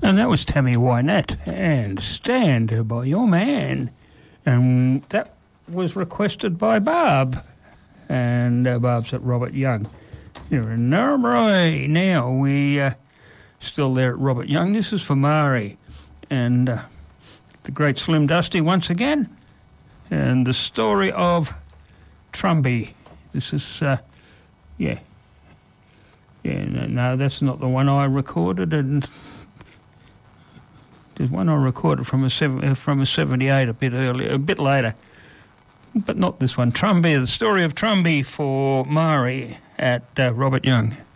And that was Tammy Wynette and Stand by Your Man. And that was requested by Barb. And Barb's at Robert Young. Here in Narrabri. Now, we still there at Robert Young. This is for Mari. And the great Slim Dusty once again. And the story of Trumby. This is, yeah. Yeah, no, that's not the one I recorded. And there's one I recorded from a 78 a bit earlier, a bit later. But not this one. Trumby, the story of Trumby for Mari at Robert Young.